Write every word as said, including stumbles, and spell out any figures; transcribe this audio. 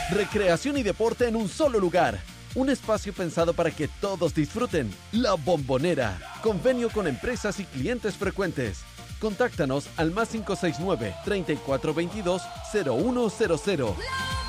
Recreación y deporte en un solo lugar. Un espacio pensado para que todos disfruten. La Bombonera. Convenio con empresas y clientes frecuentes. Contáctanos al más cinco seis nueve, treinta y cuatro veintidós, cero uno cero cero.